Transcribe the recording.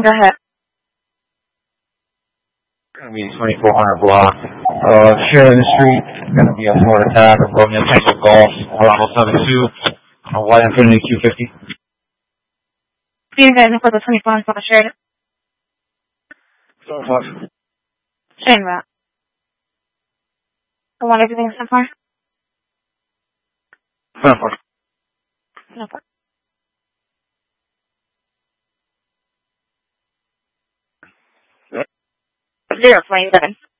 Go ahead. Going to be 2400 block. Sheridan Street. Going to be a Florida tab. Romeo Tango Golf. Bravo 72. White Infinity Q50. See you guys for the 24 for the Sheridan. 25. Shane that. I want everything so far. 24. No problem. 027.